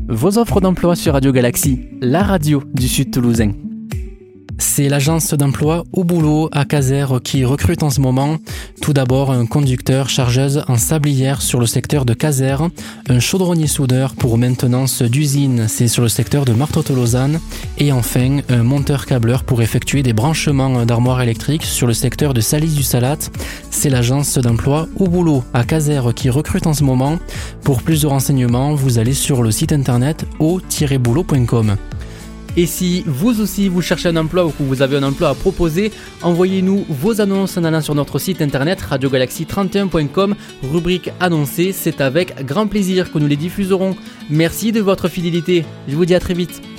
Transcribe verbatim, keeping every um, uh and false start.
vos offres d'emploi sur Radio Galaxie, la radio du Sud Toulousain. C'est l'agence d'emploi Au Boulot à Casères qui recrute en ce moment. Tout d'abord, un conducteur chargeuse en sablière sur le secteur de Casères, un chaudronnier soudeur pour maintenance d'usine, c'est sur le secteur de Martot-Tolosane, et enfin, un monteur câbleur pour effectuer des branchements d'armoires électriques sur le secteur de Salis-du-Salat. C'est l'agence d'emploi Au Boulot à Casères qui recrute en ce moment. Pour plus de renseignements, vous allez sur le site internet au tiret boulot point com. Et si vous aussi vous cherchez un emploi ou que vous avez un emploi à proposer, envoyez-nous vos annonces en allant sur notre site internet radio galaxie trente et un point com, rubrique annoncée, c'est avec grand plaisir que nous les diffuserons. Merci de votre fidélité, je vous dis à très vite.